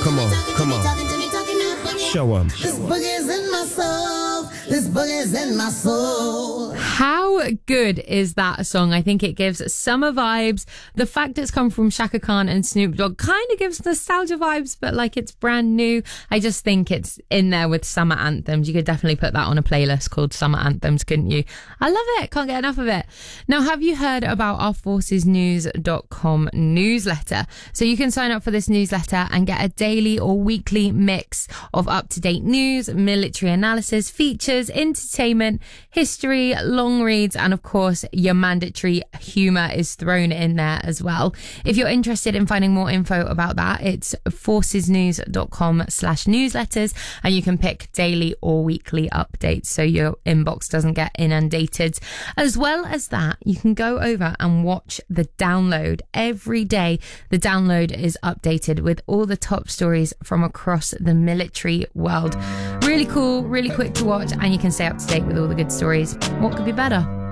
Come on, come on. Show 'em. This boogie's in my soul. This boogie's in my soul. How good is that song? I think it gives summer vibes. The fact it's come from Shaka Khan and Snoop Dogg kind of gives nostalgia vibes, but like it's brand new. I just think it's in there with summer anthems. You could definitely put that on a playlist called Summer Anthems, couldn't you? I love it. Can't get enough of it. Now, have you heard about our forcesnews.com newsletter? So you can sign up for this newsletter and get a daily or weekly mix of up-to-date news, military analysis, features, entertainment, history, long reads, and of course your mandatory humour is thrown in there as well. If you're interested in finding more info about that, it's forcesnews.com/newsletters, and you can pick daily or weekly updates so your inbox doesn't get inundated. As well as that, you can go over and watch the download. Every day the download is updated with all the top stories from across the military world. Really cool, really quick to watch, and you can stay up to date with all the good stories. What could be better?